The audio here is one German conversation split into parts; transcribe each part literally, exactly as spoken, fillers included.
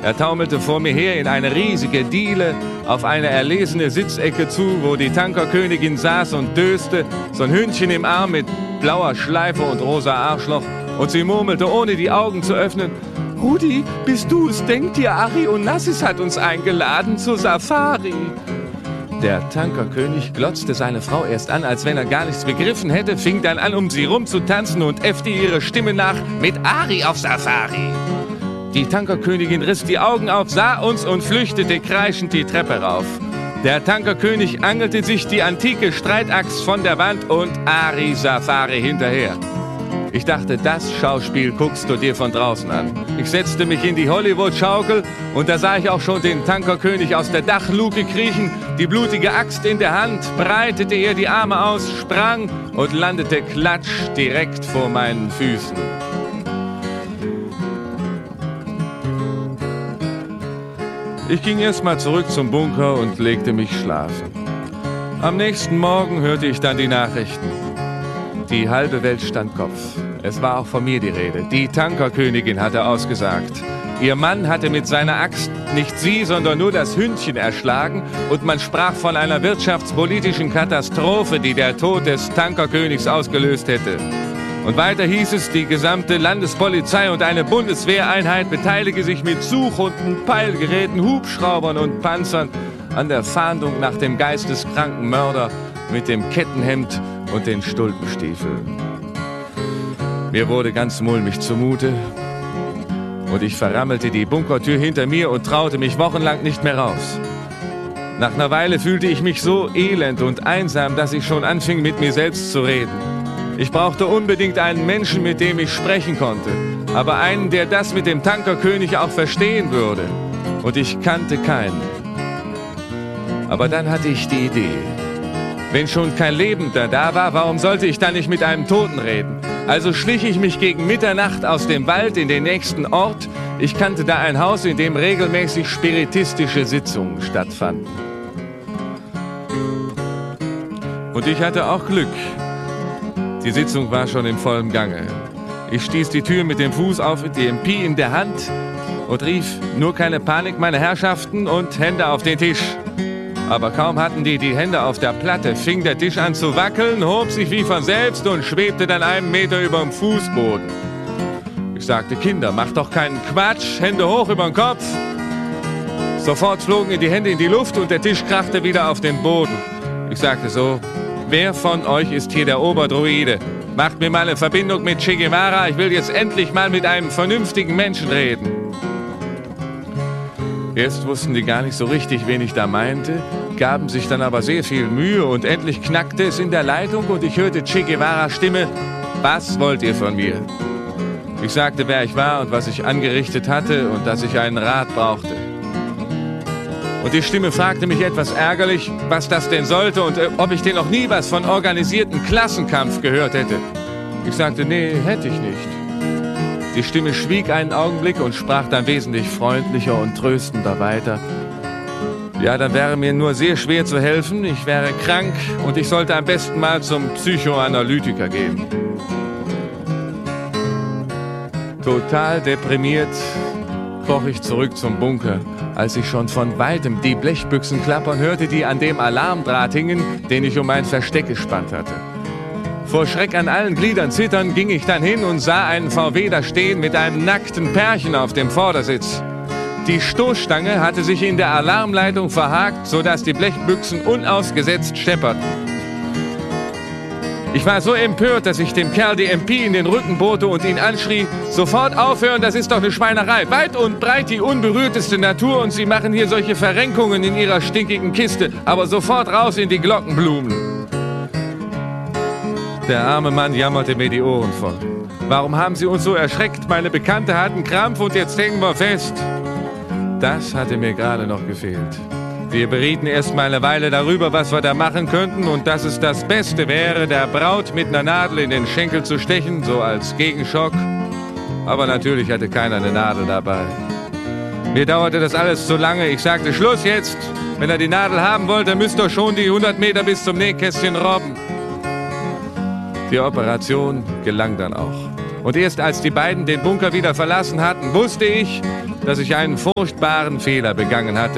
Er taumelte vor mir her in eine riesige Diele, auf eine erlesene Sitzecke zu, wo die Tankerkönigin saß und döste, so ein Hündchen im Arm mit blauer Schleife und rosa Arschloch. Und sie murmelte, ohne die Augen zu öffnen: Rudi, bist du es? Denkt dir, Ari Onassis hat uns eingeladen zur Safari. Der Tankerkönig glotzte seine Frau erst an, als wenn er gar nichts begriffen hätte, fing dann an, um sie rumzutanzen und äffte ihre Stimme nach: Mit Ari auf Safari. Die Tankerkönigin riss die Augen auf, sah uns und flüchtete kreischend die Treppe rauf. Der Tankerkönig angelte sich die antike Streitaxt von der Wand und Ari Safari hinterher. Ich dachte, das Schauspiel guckst du dir von draußen an. Ich setzte mich in die Hollywood-Schaukel und da sah ich auch schon den Tankerkönig aus der Dachluke kriechen, die blutige Axt in der Hand, breitete er die Arme aus, sprang und landete klatsch direkt vor meinen Füßen. Ich ging erstmal zurück zum Bunker und legte mich schlafen. Am nächsten Morgen hörte ich dann die Nachrichten. Die halbe Welt stand Kopf. Es war auch von mir die Rede. Die Tankerkönigin hatte ausgesagt. Ihr Mann hatte mit seiner Axt nicht sie, sondern nur das Hündchen erschlagen und man sprach von einer wirtschaftspolitischen Katastrophe, die der Tod des Tankerkönigs ausgelöst hätte. Und weiter hieß es, die gesamte Landespolizei und eine Bundeswehreinheit beteilige sich mit Suchhunden, Peilgeräten, Hubschraubern und Panzern an der Fahndung nach dem geisteskranken Mörder mit dem Kettenhemd und den Stulpenstiefeln. Mir wurde ganz mulmig zumute und ich verrammelte die Bunkertür hinter mir und traute mich wochenlang nicht mehr raus. Nach einer Weile fühlte ich mich so elend und einsam, dass ich schon anfing, mit mir selbst zu reden. Ich brauchte unbedingt einen Menschen, mit dem ich sprechen konnte, aber einen, der das mit dem Tankerkönig auch verstehen würde. Und ich kannte keinen. Aber dann hatte ich die Idee. Wenn schon kein Lebender da war, warum sollte ich dann nicht mit einem Toten reden? Also schlich ich mich gegen Mitternacht aus dem Wald in den nächsten Ort. Ich kannte da ein Haus, in dem regelmäßig spiritistische Sitzungen stattfanden. Und ich hatte auch Glück. Die Sitzung war schon in vollem Gange. Ich stieß die Tür mit dem Fuß auf, die M P in der Hand und rief: Nur keine Panik, meine Herrschaften, und Hände auf den Tisch. Aber kaum hatten die die Hände auf der Platte, fing der Tisch an zu wackeln, hob sich wie von selbst und schwebte dann einen Meter über dem Fußboden. Ich sagte: Kinder, macht doch keinen Quatsch, Hände hoch über den Kopf. Sofort flogen die Hände in die Luft und der Tisch krachte wieder auf den Boden. Ich sagte so: Wer von euch ist hier der Oberdruide? Macht mir mal eine Verbindung mit Che Guevara, ich will jetzt endlich mal mit einem vernünftigen Menschen reden. Erst wussten die gar nicht so richtig, wen ich da meinte, gaben sich dann aber sehr viel Mühe und endlich knackte es in der Leitung und ich hörte Che Guevaras Stimme: Was wollt ihr von mir? Ich sagte, wer ich war und was ich angerichtet hatte und dass ich einen Rat brauchte. Und die Stimme fragte mich etwas ärgerlich, was das denn sollte und äh, ob ich denn noch nie was von organisierten Klassenkampf gehört hätte. Ich sagte, nee, hätte ich nicht. Die Stimme schwieg einen Augenblick und sprach dann wesentlich freundlicher und tröstender weiter. Ja, dann wäre mir nur sehr schwer zu helfen, ich wäre krank und ich sollte am besten mal zum Psychoanalytiker gehen. Total deprimiert kroch ich zurück zum Bunker, als ich schon von Weitem die Blechbüchsen klappern hörte, die an dem Alarmdraht hingen, den ich um mein Versteck gespannt hatte. Vor Schreck an allen Gliedern zittern ging ich dann hin und sah einen V W da stehen mit einem nackten Pärchen auf dem Vordersitz. Die Stoßstange hatte sich in der Alarmleitung verhakt, sodass die Blechbüchsen unausgesetzt schepperten. Ich war so empört, dass ich dem Kerl die M P in den Rücken bohrte und ihn anschrie: Sofort aufhören, das ist doch eine Schweinerei. Weit und breit die unberührteste Natur und Sie machen hier solche Verrenkungen in Ihrer stinkigen Kiste. Aber sofort raus in die Glockenblumen. Der arme Mann jammerte mir die Ohren voll. Warum haben Sie uns so erschreckt? Meine Bekannte hat einen Krampf und jetzt hängen wir fest. Das hatte mir gerade noch gefehlt. Wir berieten erst mal eine Weile darüber, was wir da machen könnten und dass es das Beste wäre, der Braut mit einer Nadel in den Schenkel zu stechen, so als Gegenschock. Aber natürlich hatte keiner eine Nadel dabei. Mir dauerte das alles zu lange. Ich sagte, Schluss jetzt. Wenn er die Nadel haben wollte, müsst ihr schon die hundert Meter bis zum Nähkästchen robben. Die Operation gelang dann auch. Und erst als die beiden den Bunker wieder verlassen hatten, wusste ich, dass ich einen furchtbaren Fehler begangen hatte.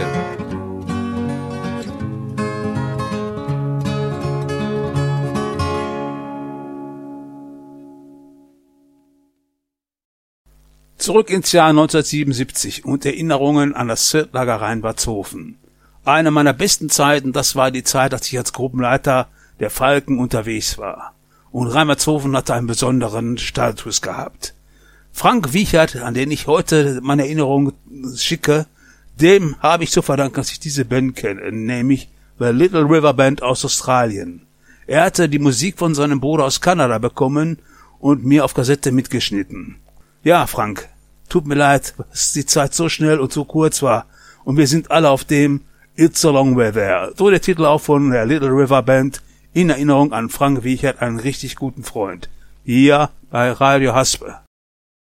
Zurück ins Jahr neunzehnhundertsiebenundsiebzig und Erinnerungen an das Zeltlager Rheinwartzhofen. Eine meiner besten Zeiten, das war die Zeit, als ich als Gruppenleiter der Falken unterwegs war. Und Rheinwartzhofen hatte einen besonderen Status gehabt. Frank Wiechert, an den ich heute meine Erinnerung schicke, dem habe ich zu verdanken, dass ich diese Band kenne, nämlich The Little River Band aus Australien. Er hatte die Musik von seinem Bruder aus Kanada bekommen und mir auf Kassette mitgeschnitten. Ja, Frank, tut mir leid, dass die Zeit so schnell und so kurz war und wir sind alle auf dem It's a Long Way There. So der Titel auch von der Little River Band in Erinnerung an Frank Wiechert, einen richtig guten Freund. Hier bei Radio Haspe.